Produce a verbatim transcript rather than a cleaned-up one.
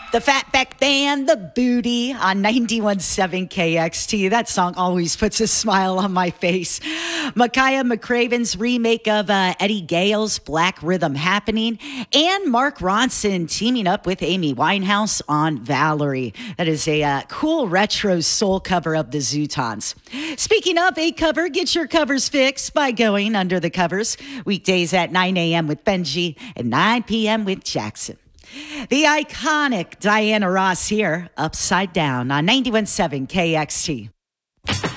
The Fatback Band, The Booty on ninety-one point seven K X T. That song always puts a smile on my face. Micaiah McCraven's remake of uh, Eddie Gale's Black Rhythm Happening, and Mark Ronson teaming up with Amy Winehouse on Valerie. That is a uh, cool retro soul cover of the Zootons. Speaking of a cover, get your covers fixed by going under the covers. Weekdays at nine a.m. with Benji and nine p.m. with Jackson. The iconic Diana Ross here, Upside Down on ninety-one point seven K X T.